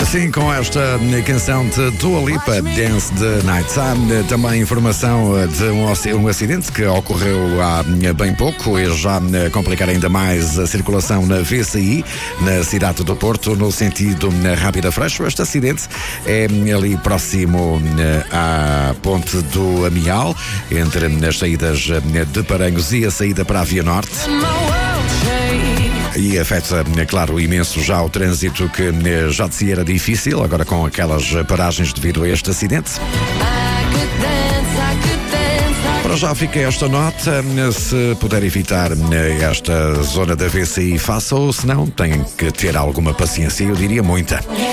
Assim, com esta canção de Dua Lipa, Dance the Night Sun, também informação de um acidente que ocorreu há bem pouco e já complicar ainda mais a circulação na VCI, na cidade do Porto, no sentido Rábida Freixo. Este acidente é ali próximo à ponte do Amial, entre as saídas de Paranhos e a saída para a Via Norte. E afeta, claro, imenso já o trânsito que já de si era difícil, agora com aquelas paragens devido a este acidente. Para já fica esta nota, se puder evitar esta zona da VCI, faça-o, senão tem que ter alguma paciência, eu diria muita.